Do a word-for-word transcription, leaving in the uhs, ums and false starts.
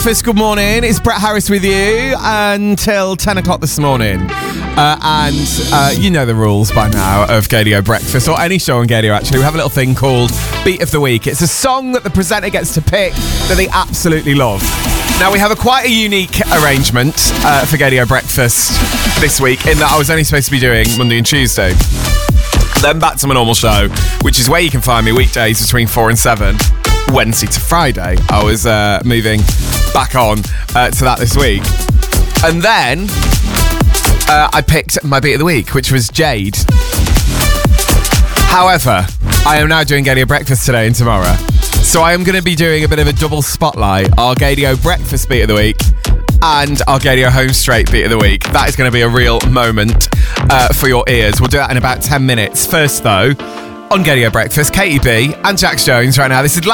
Breakfast, good morning. It's Brett Harris with you until ten o'clock this morning. Uh, and uh, you know the rules by now of Gaydio Breakfast, or any show on Gaydio actually. We have a little thing called Beat of the Week. It's a song that the presenter gets to pick that they absolutely love. Now, we have a quite a unique arrangement uh, for Gaydio Breakfast this week, in that I was only supposed to be doing Monday and Tuesday. Then back to my normal show, which is where you can find me weekdays between four and seven, Wednesday to Friday. I was uh, moving back on uh, to that this week. And then uh, I picked my beat of the week, which was Jade. However, I am now doing Gaydio Breakfast today and tomorrow. So I am going to be doing a bit of a double spotlight. Our Gaydio Breakfast beat of the week and our Gaydio Home Straight beat of the week. That is going to be a real moment uh, for your ears. We'll do that in about ten minutes. First, though, on Gaydio Breakfast, Katie B and Jax Jones right now. This is